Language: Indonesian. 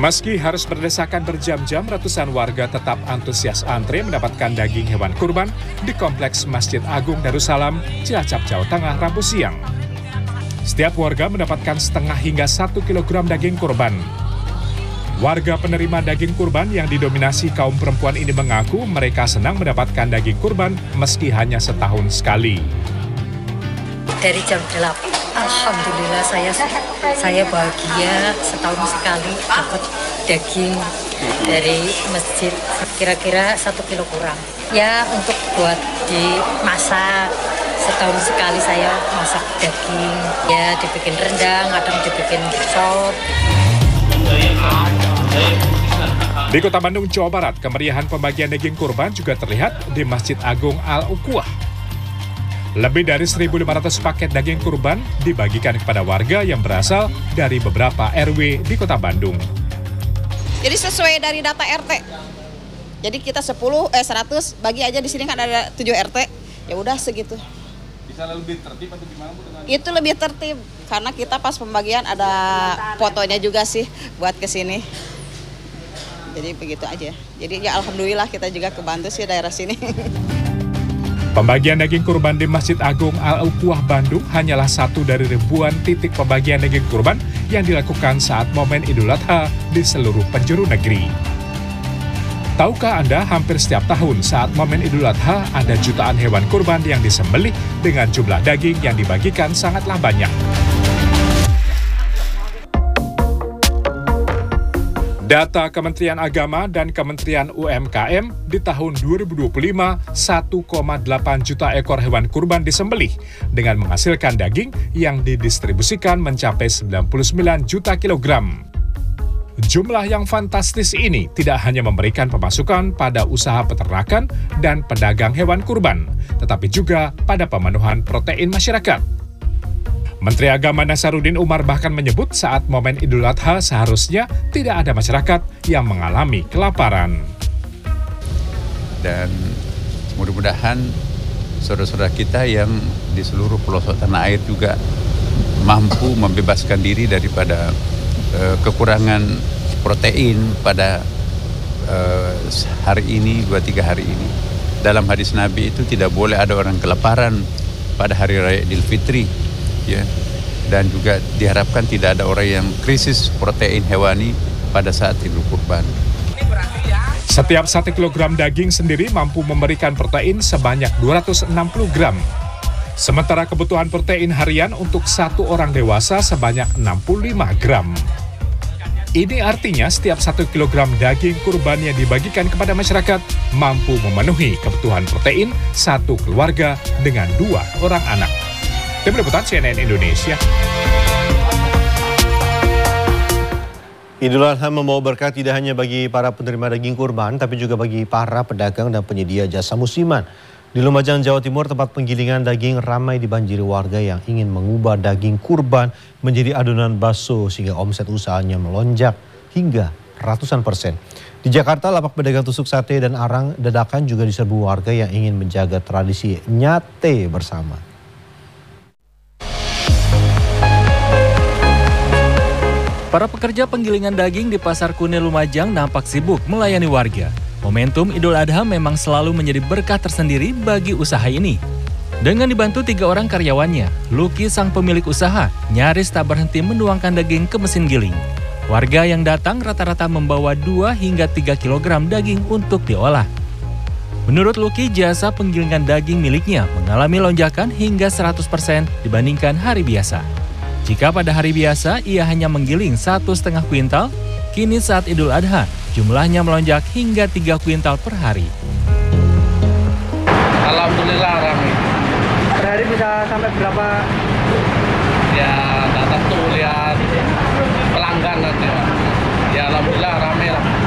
Meski harus berdesakan berjam-jam, ratusan warga tetap antusias antre mendapatkan daging hewan kurban di Kompleks Masjid Agung Darussalam, Cilacap, Jawa Tengah, Rabu siang. Setiap warga mendapatkan setengah hingga 1 kilogram daging kurban. Warga penerima daging kurban yang didominasi kaum perempuan ini mengaku mereka senang mendapatkan daging kurban meski hanya setahun sekali. Dari jam 8, alhamdulillah saya bahagia setahun sekali dapat daging dari masjid. Kira-kira 1 kilo kurang. Ya untuk buat dimasak, setahun sekali saya masak daging. Ya dibikin rendang, kadang dibikin sop. Di Kota Bandung, Jawa Barat, kemeriahan pembagian daging kurban juga terlihat di Masjid Agung Al-Uquwah. Lebih dari 1.500 paket daging kurban dibagikan kepada warga yang berasal dari beberapa RW di Kota Bandung. Jadi sesuai dari data RT. Jadi kita 100 bagi aja, di sini kan ada 7 RT. Ya udah segitu. Bisa lebih tertib atau gimana Bu? Itu lebih tertib karena kita pas pembagian ada fotonya juga sih buat ke sini. Jadi begitu aja. Jadi ya alhamdulillah kita juga kebantu sih daerah sini. Pembagian daging kurban di Masjid Agung Al-Uquwah Bandung hanyalah satu dari ribuan titik pembagian daging kurban yang dilakukan saat momen Idul Adha di seluruh penjuru negeri. Tahukah Anda, hampir setiap tahun saat momen Idul Adha ada jutaan hewan kurban yang disembelih dengan jumlah daging yang dibagikan sangatlah banyak. Data Kementerian Agama dan Kementerian UMKM di tahun 2025, 1,8 juta ekor hewan kurban disembelih dengan menghasilkan daging yang didistribusikan mencapai 99 juta kilogram. Jumlah yang fantastis ini tidak hanya memberikan pemasukan pada usaha peternakan dan pedagang hewan kurban, tetapi juga pada pemenuhan protein masyarakat. Menteri Agama Nasaruddin Umar bahkan menyebut saat momen Idul Adha seharusnya tidak ada masyarakat yang mengalami kelaparan. Dan mudah-mudahan saudara-saudara kita yang di seluruh pelosok tanah air juga mampu membebaskan diri daripada kekurangan protein pada hari ini, 2-3 hari ini. Dalam hadis Nabi itu tidak boleh ada orang kelaparan pada hari raya Idul Fitri. Ya, dan juga diharapkan tidak ada orang yang krisis protein hewani pada saat Idul Kurban. Setiap 1 kilogram daging sendiri mampu memberikan protein sebanyak 260 gram. Sementara kebutuhan protein harian untuk satu orang dewasa sebanyak 65 gram. Ini artinya setiap 1 kilogram daging kurban yang dibagikan kepada masyarakat mampu memenuhi kebutuhan protein satu keluarga dengan 2 orang anak. Tim Liputan CNN Indonesia. Idul Adha membawa berkah tidak hanya bagi para penerima daging kurban, tapi juga bagi para pedagang dan penyedia jasa musiman. Di Lumajang, Jawa Timur, tempat penggilingan daging ramai dibanjiri warga yang ingin mengubah daging kurban menjadi adonan bakso sehingga omset usahanya melonjak hingga ratusan %. Di Jakarta, lapak pedagang tusuk sate dan arang dadakan juga diserbu warga yang ingin menjaga tradisi nyate bersama. Para pekerja penggilingan daging di Pasar Kune Lumajang nampak sibuk melayani warga. Momentum Idul Adha memang selalu menjadi berkah tersendiri bagi usaha ini. Dengan dibantu 3 orang karyawannya, Luki sang pemilik usaha nyaris tak berhenti menuangkan daging ke mesin giling. Warga yang datang rata-rata membawa 2 hingga 3 kilogram daging untuk diolah. Menurut Luki, jasa penggilingan daging miliknya mengalami lonjakan hingga 100% dibandingkan hari biasa. Jika pada hari biasa ia hanya menggiling 1,5 kuintal, kini saat Idul Adha jumlahnya melonjak hingga 3 kuintal per hari. Alhamdulillah ramai. Per hari bisa sampai berapa? Ya nggak tentu, lihat pelanggan nanti. Ya alhamdulillah ramai lah.